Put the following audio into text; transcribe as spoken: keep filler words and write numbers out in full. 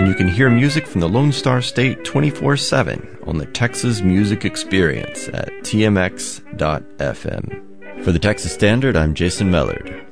and you can hear music from the Lone Star State twenty-four seven on the Texas Music Experience at T M X dot F M. For the Texas Standard, I'm Jason Mellard.